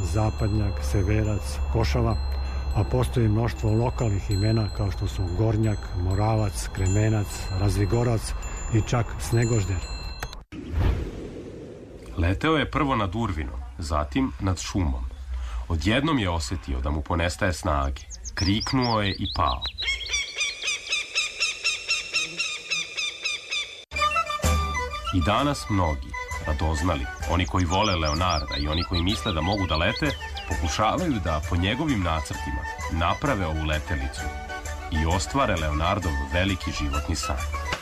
Zapadnjak, Severac, Košava, a postoji mnoštvo lokalnih imena kao što su Gornjak, Moravac, Kremenac, Razvigorac i čak Snegožder. Leteo je prvo nad Urvinom, zatim nad šumom. Odjednom je osetio da mu ponestaje snage. Kriknuo je i pao. I danas mnogi, radoznali, oni koji vole Leonarda i oni koji misle da mogu da lete, pokušavaju da po njegovim nacrtima naprave ovu letelicu i ostvare Leonardov veliki životni san.